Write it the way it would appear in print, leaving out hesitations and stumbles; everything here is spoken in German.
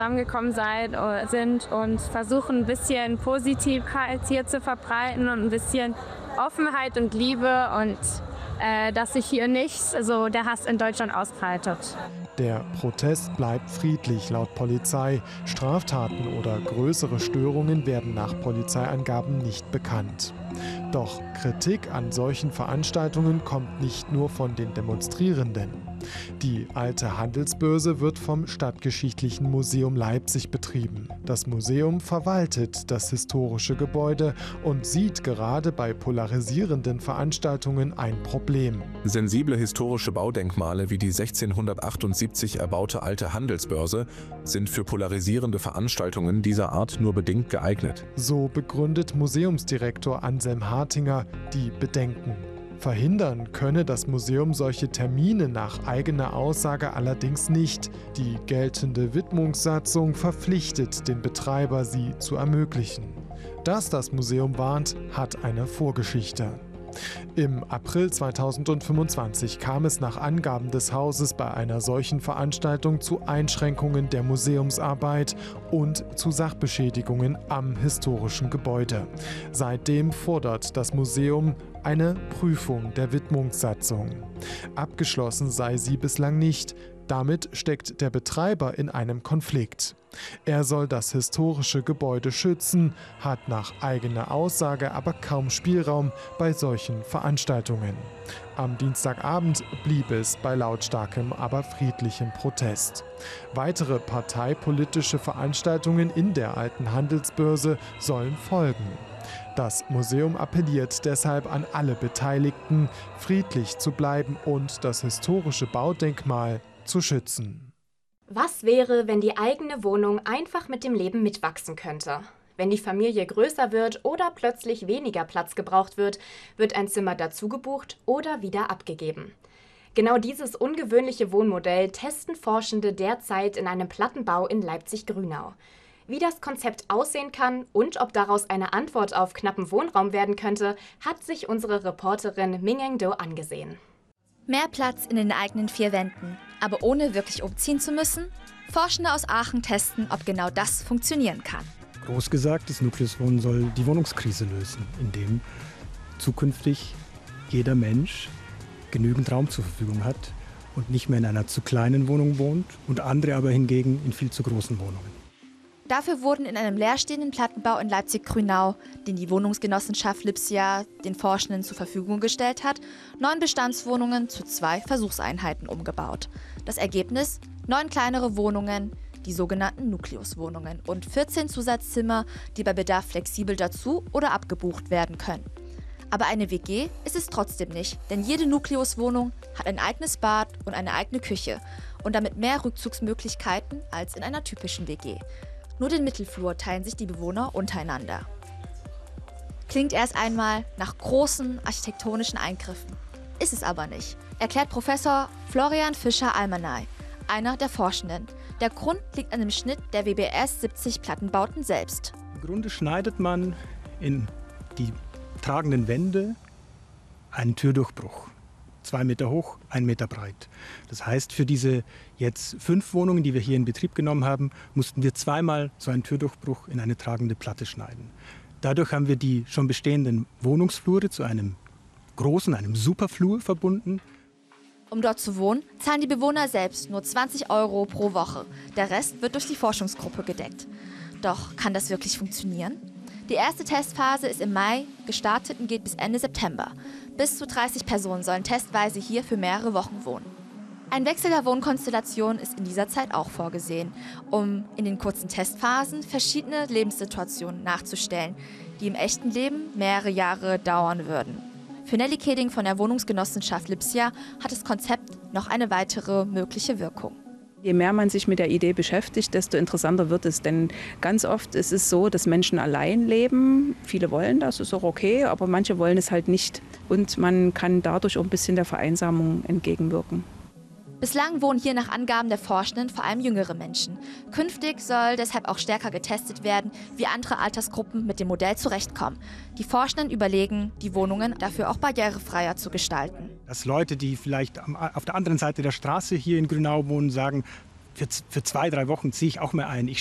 zusammengekommen sind und versuchen ein bisschen Positivheit hier zu verbreiten und ein bisschen Offenheit und Liebe und dass sich hier nicht so der Hass in Deutschland ausbreitet. Der Protest bleibt friedlich laut Polizei. Straftaten oder größere Störungen werden nach Polizeiangaben nicht bekannt. Doch Kritik an solchen Veranstaltungen kommt nicht nur von den Demonstrierenden. Die alte Handelsbörse wird vom Stadtgeschichtlichen Museum Leipzig betrieben. Das Museum verwaltet das historische Gebäude und sieht gerade bei polarisierenden Veranstaltungen ein Problem. Sensible historische Baudenkmale wie die 1678 erbaute alte Handelsbörse sind für polarisierende Veranstaltungen dieser Art nur bedingt geeignet. So begründet Museumsdirektor Anselm Hartinger die Bedenken. Verhindern könne das Museum solche Termine nach eigener Aussage allerdings nicht. Die geltende Widmungssatzung verpflichtet den Betreiber, sie zu ermöglichen. Dass das Museum warnt, hat eine Vorgeschichte. Im April 2025 kam es nach Angaben des Hauses bei einer solchen Veranstaltung zu Einschränkungen der Museumsarbeit und zu Sachbeschädigungen am historischen Gebäude. Seitdem fordert das Museum eine Prüfung der Widmungssatzung. Abgeschlossen sei sie bislang nicht. Damit steckt der Betreiber in einem Konflikt. Er soll das historische Gebäude schützen, hat nach eigener Aussage aber kaum Spielraum bei solchen Veranstaltungen. Am Dienstagabend blieb es bei lautstarkem, aber friedlichem Protest. Weitere parteipolitische Veranstaltungen in der alten Handelsbörse sollen folgen. Das Museum appelliert deshalb an alle Beteiligten, friedlich zu bleiben und das historische Baudenkmal zu schützen. Was wäre, wenn die eigene Wohnung einfach mit dem Leben mitwachsen könnte? Wenn die Familie größer wird oder plötzlich weniger Platz gebraucht wird, wird ein Zimmer dazu gebucht oder wieder abgegeben. Genau dieses ungewöhnliche Wohnmodell testen Forschende derzeit in einem Plattenbau in Leipzig-Grünau. Wie das Konzept aussehen kann und ob daraus eine Antwort auf knappen Wohnraum werden könnte, hat sich unsere Reporterin Mingeng Do angesehen. Mehr Platz in den eigenen vier Wänden, aber ohne wirklich umziehen zu müssen? Forschende aus Aachen testen, ob genau das funktionieren kann. Groß gesagt, das Nukleus-Wohnen soll die Wohnungskrise lösen, indem zukünftig jeder Mensch genügend Raum zur Verfügung hat und nicht mehr in einer zu kleinen Wohnung wohnt und andere aber hingegen in viel zu großen Wohnungen. Dafür wurden in einem leerstehenden Plattenbau in Leipzig-Grünau, den die Wohnungsgenossenschaft Lipsia den Forschenden zur Verfügung gestellt hat, 9 Bestandswohnungen zu 2 Versuchseinheiten umgebaut. Das Ergebnis? 9 kleinere Wohnungen, die sogenannten Nukleuswohnungen, und 14 Zusatzzimmer, die bei Bedarf flexibel dazu oder abgebucht werden können. Aber eine WG ist es trotzdem nicht, denn jede Nukleuswohnung hat ein eigenes Bad und eine eigene Küche und damit mehr Rückzugsmöglichkeiten als in einer typischen WG. Nur den Mittelflur teilen sich die Bewohner untereinander. Klingt erst einmal nach großen architektonischen Eingriffen. Ist es aber nicht, erklärt Professor Florian Fischer-Almanay, einer der Forschenden. Der Grund liegt an dem Schnitt der WBS 70 Plattenbauten selbst. Im Grunde schneidet man in die tragenden Wände einen Türdurchbruch. 2 Meter hoch, 1 Meter breit. Das heißt, für diese jetzt 5 Wohnungen, die wir hier in Betrieb genommen haben, mussten wir zweimal so einen Türdurchbruch in eine tragende Platte schneiden. Dadurch haben wir die schon bestehenden Wohnungsflure zu einem großen, einem Superflur verbunden. Um dort zu wohnen, zahlen die Bewohner selbst nur 20 € pro Woche. Der Rest wird durch die Forschungsgruppe gedeckt. Doch kann das wirklich funktionieren? Die erste Testphase ist im Mai gestartet und geht bis Ende September. Bis zu 30 Personen sollen testweise hier für mehrere Wochen wohnen. Ein Wechsel der Wohnkonstellation ist in dieser Zeit auch vorgesehen, um in den kurzen Testphasen verschiedene Lebenssituationen nachzustellen, die im echten Leben mehrere Jahre dauern würden. Für Nelly Keding von der Wohnungsgenossenschaft Lipsia hat das Konzept noch eine weitere mögliche Wirkung. Je mehr man sich mit der Idee beschäftigt, desto interessanter wird es. Denn ganz oft ist es so, dass Menschen allein leben. Viele wollen das, ist auch okay, aber manche wollen es halt nicht. Und man kann dadurch auch ein bisschen der Vereinsamung entgegenwirken. Bislang wohnen hier nach Angaben der Forschenden vor allem jüngere Menschen. Künftig soll deshalb auch stärker getestet werden, wie andere Altersgruppen mit dem Modell zurechtkommen. Die Forschenden überlegen, die Wohnungen dafür auch barrierefreier zu gestalten. Dass Leute, die vielleicht auf der anderen Seite der Straße hier in Grünau wohnen, sagen, für 2, 3 Wochen ziehe ich auch mal ein. Ich